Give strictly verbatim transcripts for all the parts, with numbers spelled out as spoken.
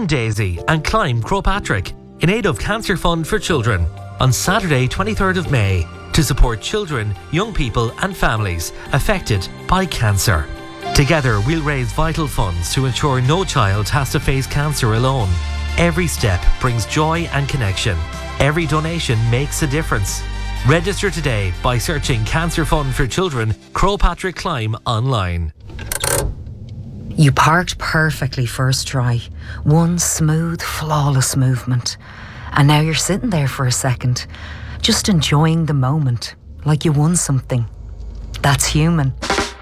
Team Daisy and Climb Croagh-Patrick in aid of Cancer Fund for Children on Saturday twenty-third of May to support children, young people and families affected by cancer. Together we'll raise vital funds to ensure no child has to face cancer alone. Every step brings joy and connection. Every donation makes a difference. Register today by searching Cancer Fund for Children Croagh-Patrick Climb online. You parked perfectly first try. One smooth, flawless movement. And now you're sitting there for a second, just enjoying the moment, like you won something. That's human.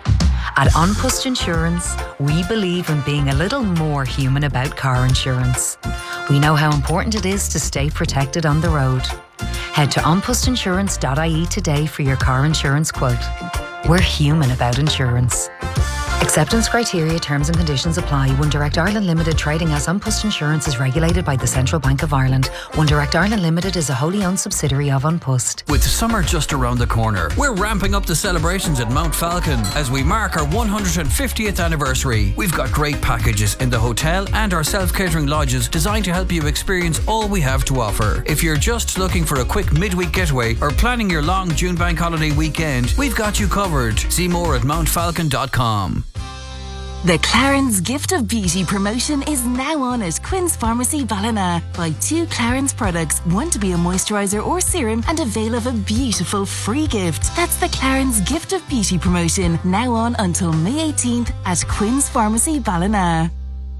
At An Post Insurance, we believe in being a little more human about car insurance. We know how important it is to stay protected on the road. Head to an post insurance dot I E today for your car insurance quote. We're human about insurance. Acceptance criteria, terms and conditions apply. One Direct Ireland Limited trading as An Post Insurance is regulated by the Central Bank of Ireland. One Direct Ireland Limited is a wholly owned subsidiary of An Post. With summer just around the corner, we're ramping up the celebrations at Mount Falcon as we mark our one hundred fiftieth anniversary. We've got great packages in the hotel and our self-catering lodges designed to help you experience all we have to offer. If you're just looking for a quick midweek getaway or planning your long June bank holiday weekend, we've got you covered. See more at mount falcon dot com. The Clarins Gift of Beauty promotion is now on at Quinn's Pharmacy Ballina. Buy two Clarins products, one to be a moisturiser or serum, and avail of a beautiful free gift. That's the Clarins Gift of Beauty promotion, now on until May eighteenth at Quinn's Pharmacy Ballina.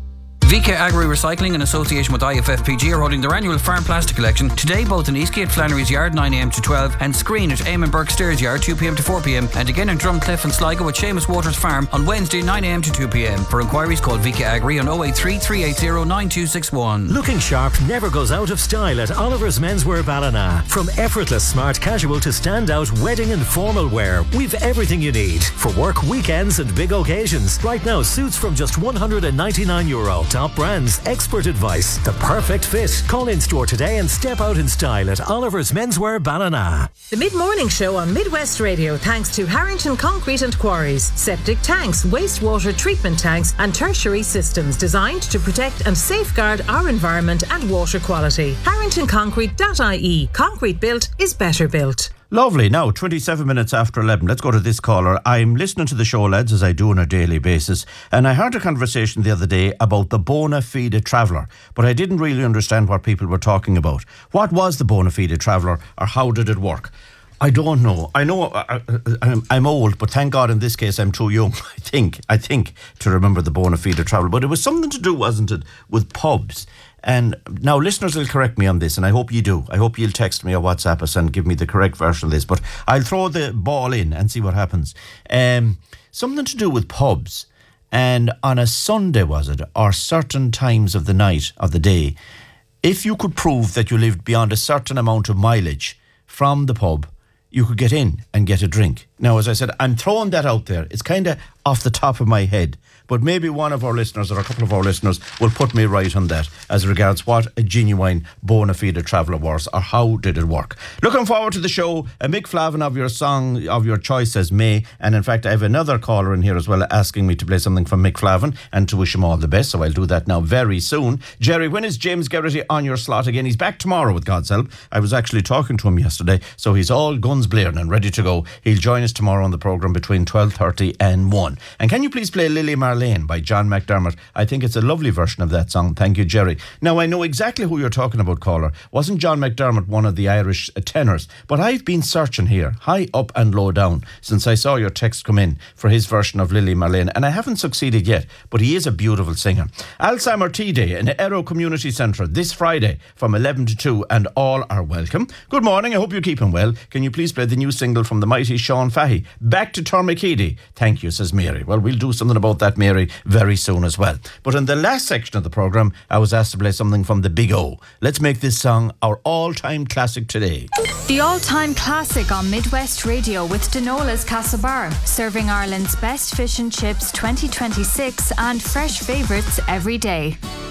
V K Agri Recycling in association with I F F P G are holding their annual farm plastic collection today, both in Eastgate Flannery's Yard nine a m to twelve and Screen at Eamon Burke Stairs Yard two p m to four p m and again in Drumcliff and Sligo at Seamus Waters Farm on Wednesday nine a m to two p m. For inquiries call V K Agri on oh eight three, three eight zero, nine two six one. Looking sharp never goes out of style at Oliver's Menswear Ballina. From effortless smart casual to standout wedding and formal wear, we've everything you need for work, weekends and big occasions. Right now, suits from just one hundred ninety-nine euro. Top brands, expert advice, the perfect fit. Call in store today and step out in style at Oliver's Menswear Ballina. The mid-morning show on Midwest Radio thanks to Harrington Concrete and Quarries. Septic tanks, wastewater treatment tanks and tertiary systems designed to protect and safeguard our environment and water quality. harrington concrete dot I E. Concrete built is better built. Lovely. Now, twenty-seven minutes after eleven. Let's go to this caller. I'm listening to the show, lads, as I do on a daily basis. And I heard a conversation the other day about the bona fide traveller, but I didn't really understand what people were talking about. What was the bona fide traveller, or how did it work? I don't know. I know I, I, I'm old, but thank God in this case I'm too young, I think, I think, to remember the bona fide traveller. But it was something to do, wasn't it, with pubs. And now listeners will correct me on this, and I hope you do. I hope you'll text me or WhatsApp us and give me the correct version of this. But I'll throw the ball in and see what happens. Um, something to do with pubs. And on a Sunday, was it, or certain times of the night, of the day, if you could prove that you lived beyond a certain amount of mileage from the pub, you could get in and get a drink. Now, as I said, I'm throwing that out there. It's kind of off the top of my head. But maybe one of our listeners or a couple of our listeners will put me right on that as regards what a genuine bona fide traveller was, or how did it work. Looking forward to the show. A Mick Flavin of your song of your choice says May. And in fact, I have another caller in here as well asking me to play something from Mick Flavin and to wish him all the best. So I'll do that now very soon. Jerry, when is James Geraghty on your slot again? He's back tomorrow with God's help. I was actually talking to him yesterday, so he's all guns blaring and ready to go. He'll join us tomorrow on the programme between twelve thirty and one. And can you please play Lily Marlene by John McDermott? I think it's a lovely version of that song. Thank you, Jerry. Now, I know exactly who you're talking about, caller. Wasn't John McDermott one of the Irish tenors? But I've been searching here, high up and low down, since I saw your text come in for his version of Lily Marlene, and I haven't succeeded yet, but he is a beautiful singer. Alzheimer Tea Day in Aero Community Centre this Friday from eleven to two, and all are welcome. Good morning, I hope you're keeping well. Can you please play the new single from the mighty Sean Fahey, Back to Tormakeedy? Thank you, says Mary. Well, we'll do something about that, Mary, very soon as well. But in the last section of the programme, I was asked to play something from the Big O. Let's make this song our all-time classic today. The all-time classic on Midwest Radio with Denola's Castlebar, serving Ireland's best fish and chips twenty twenty-six and fresh favourites every day.